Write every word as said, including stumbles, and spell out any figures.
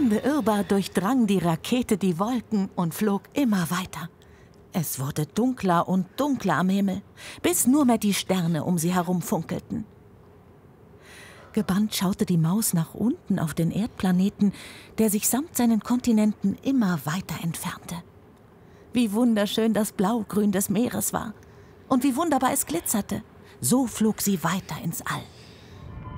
Unbeirrbar durchdrang die Rakete die Wolken und flog immer weiter. Es wurde dunkler und dunkler am Himmel, bis nur mehr die Sterne um sie herum funkelten. Gebannt schaute die Maus nach unten auf den Erdplaneten, der sich samt seinen Kontinenten immer weiter entfernte. Wie wunderschön das Blaugrün des Meeres war und wie wunderbar es glitzerte. So flog sie weiter ins All.